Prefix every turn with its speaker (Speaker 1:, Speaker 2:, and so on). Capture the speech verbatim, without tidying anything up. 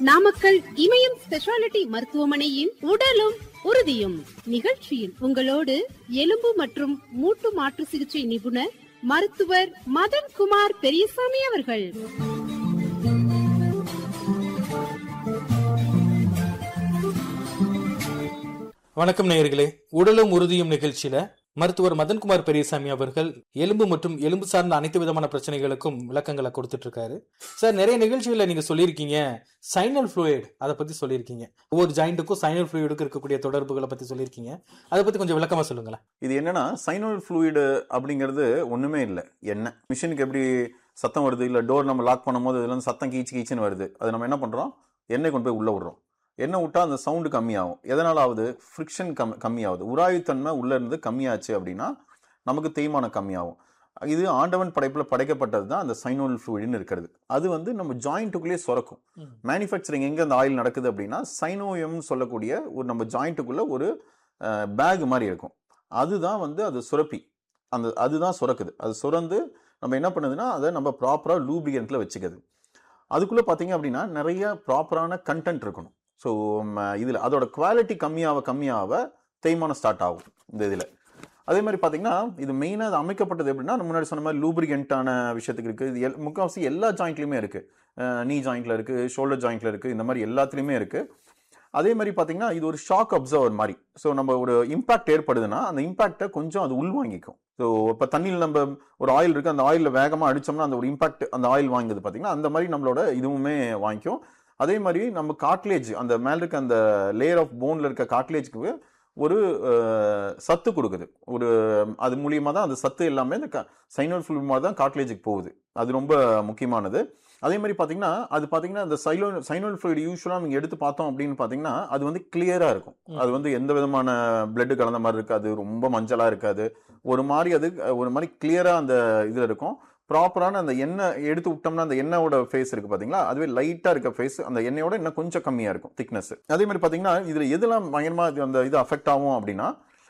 Speaker 1: நாமக்கல் இமயம் speciality மருத்துவமனையின் உடலும் உறுதியும் நிகழ்ச்சியில் உங்களோடு எலும்பு மற்றும் மூட்டு மாற்று சிகிச்சை நிபுணர் மருத்துவர் மதன்குமார் பெரியசாமி அவர்கள்.
Speaker 2: வணக்கம் நேயர்களே, உடலும் உறுதியும் நிகழ்ச்சியில மருத்துவர் மதன்குமார் பெரியசாமி அவர்கள் எலும்பு மற்றும் எலும்பு சார்ந்த அனைத்து விதமான பிரச்சனைகளுக்கும் விளக்கங்களை கொடுத்துட்டு இருக்காரு. சார், நிறைய நிகழ்ச்சிகளை நீங்க சொல்லியிருக்கீங்க, சைனல் ஃப்ளூயிட் அதை பத்தி சொல்லியிருக்கீங்க, ஒவ்வொரு ஜாயிண்ட்டுக்கும் சைனல் ஃப்ளூயிடுக்கும் இருக்கக்கூடிய தொடர்புகளை பத்தி சொல்லியிருக்கீங்க. அதை பத்தி கொஞ்சம் விளக்கமா சொல்லுங்களேன்.
Speaker 3: இது என்னன்னா, சைனல் ஃப்ளூயிடு அப்படிங்கிறது ஒண்ணுமே இல்லை. என்ன மிஷினுக்கு எப்படி சத்தம் வருது, இல்லை டோர் நம்ம லாக் பண்ணும் போது இதுல இருந்து சத்தம் கீச்சு கீச்சுன்னு வருது, அது நம்ம என்ன பண்றோம், எண்ணெய் கொண்டு போய் உள்ள விடுறோம். எண்ணெய் விட்டா அந்த சவுண்டு கம்மியாகும். எதனால ஆகுது? ஃப்ரிக்ஷன் கம் கம்மியாகுது. உராய்வுத்தன்மை உள்ள இருந்து கம்மியாச்சு அப்படின்னா நமக்கு தேய்மானம் கம்மியாகும். இது ஆண்டவன் படைப்புல படைக்கப்பட்டது தான் அந்த சைனல் ஃப்ளூயிட்னு இருக்கிறது. அது வந்து நம்ம ஜாயிண்ட்டுக்குள்ளேயே சுரக்கும். மேனுஃபேக்சரிங் எங்க அந்த ஆயில் நடக்குது அப்படின்னா, சைனோயம் சொல்லக்கூடிய ஒரு நம்ம ஜாயிண்ட்டுக்குள்ள ஒரு பேக் மாதிரி இருக்கும். அதுதான் வந்து அது சுரப்பி, அந்த அதுதான் சுரக்குது. அது சுரந்து நம்ம என்ன பண்ணுதுன்னா, அதை நம்ம ப்ராப்பரா லூப்ரிகன்ட்ல வச்சுக்குது. அதுக்குள்ள பாத்தீங்க அப்படின்னா நிறைய ப்ராப்பரான கண்டென்ட் இருக்கணும். ஸோ இதில் அதோட குவாலிட்டி கம்மியாக கம்மியாக தேய்மானம் ஸ்டார்ட் ஆகும் இந்த இதில். அதே மாதிரி பார்த்தீங்கன்னா, இது மெயினாக அது அமைக்கப்பட்டது எப்படின்னா, முன்னாடி சொன்ன மாதிரி லூப்ரிகண்டான விஷயத்துக்கு இருக்குது. இது எல் முக்கால்வாசி எல்லா ஜாயிண்ட்லையுமே இருக்குது. நீ ஜாயிண்ட்ல இருக்குது, ஷோல்டர் ஜாயிண்ட்ல இருக்குது, இந்த மாதிரி எல்லாத்துலேயுமே இருக்குது. அதே மாதிரி பார்த்தீங்கன்னா, இது ஒரு ஷாக் அப்சர்வர் மாதிரி. ஸோ நம்ம ஒரு இம்பாக்ட் ஏற்படுதுன்னா அந்த இம்பாக்டை கொஞ்சம் அது உள்வாங்கிக்கும். ஸோ இப்போ தண்ணியில் நம்ம ஒரு ஆயில் இருக்குது, அந்த ஆயிலில் வேகமாக அடித்தோம்னா அந்த ஒரு இம்பாக்ட் அந்த ஆயில் வாங்குது பார்த்தீங்கன்னா, அந்த மாதிரி நம்மளோட இதுவுமே வாங்கிக்கும். அதே மாதிரி நம்ம காட்லேஜ், அந்த மேல இருக்க அந்த லேயர் ஆஃப் போன்ல இருக்க காட்லேஜ்க்கு ஒரு சத்து கொடுக்குது. ஒரு அது மூலியமா தான் அந்த சத்து எல்லாமே இந்த சைனல் ஃப்ளூயிட் மாதிரி தான் காட்லேஜுக்கு போகுது. அது ரொம்ப முக்கியமானது. அதே மாதிரி பார்த்தீங்கன்னா, அது பார்த்தீங்கன்னா அந்த சைலோ சைனல் ஃப்ளூயிட் யூஸ்வலாக நீங்கள் எடுத்து பார்த்தோம் அப்படின்னு பார்த்தீங்கன்னா, அது வந்து கிளியராக இருக்கும். அது வந்து எந்த விதமான பிளட் கலந்த மாதிரி இருக்காது, ரொம்ப மஞ்சளாக இருக்காது. ஒரு மாதிரி அது ஒரு மாதிரி கிளியராக அந்த இதில் இருக்கும். ப்ராப்பரான அந்த எண்ணெய் எடுத்து விட்டோம்னா அந்த எண்ணெயோட ஃபேஸ் இருக்கு பாத்தீங்களா, அதுவே லைட்டா இருக்க ஃபேஸ் அந்த எண்ணெயோட இன்னும் கொஞ்சம் கம்மியா இருக்கும் திக்னஸ். அதே மாதிரி பாத்தீங்கன்னா, இதுல எதெல்லாம் பயங்கரமா அந்த இது அஃபெக்ட் ஆகும் அப்படின்னா,